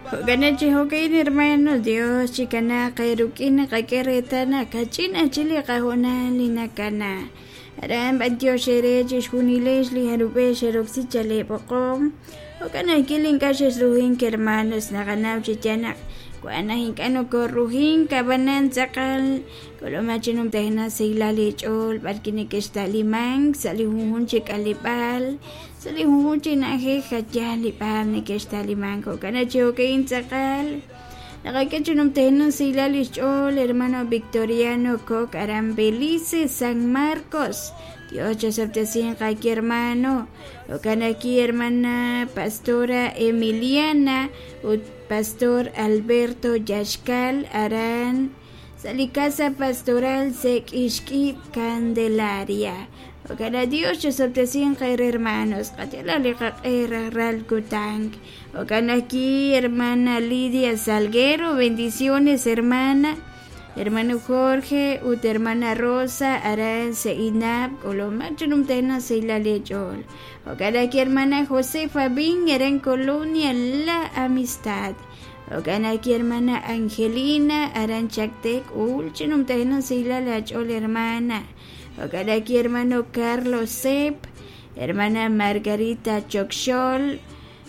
Ganachi hokain hermanos Dios chikana kairukina kakeretana kachina chili kahona linakana. Aran bantio shere chishunilesh li harube sheroxi chale pokom. Okana kilin kashes ruhin hermanos naganab chichana. Kuana hinkano korruhin kabanan zakal. Kolomachinum tehna silali chol barkini kestalimang salihun chikalipal. Salihun chinaje hajalipal ni kestalimang kokana chokein zakal. Nakakachunum tehna silali chol hermano Victoriano Coc Arambelice San Marcos. Dios septecien kaki hermano. Okana aquí hermana pastora Emiliana Pastor Alberto Yashkal Aran Salicasa Pastoral Sek Ishki Candelaria. Okana Dios septecien kay hermanos katela lekak ral kutang. Okana aquí hermana Lidia Salguero, bendiciones hermana. Hermano Jorge, hermana Rosa, Aran Seinab, Colomachunum Tena Seila Lechol. Okana aquí hermana Josefa Bin, en Colonia La Amistad. Okana aquí hermana Angelina, Aran Chactec, Ulchinum Tena Seila Lechol hermana. Okana aquí hermano Carlos Sep, hermana Margarita Chocchol,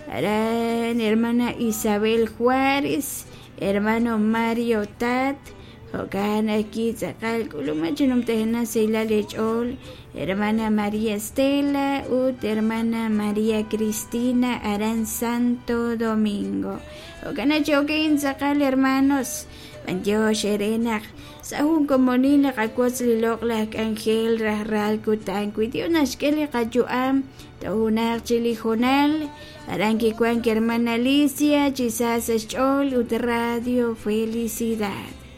Aran hermana Isabel Juárez, hermano Mario Tat. Okana aquí zakal kulumachinum tehna seila lechol hermana María Estela hermana María Cristina Aran Santo Domingo. Okana chokein zakal hermanos banjo sherenak sahun komonina kakwasli loklak angel rahral kutang kuitio nashkeli kajuam tahunak chili jonal aranki kwan hermana Alicia chisas chol radio felicidad.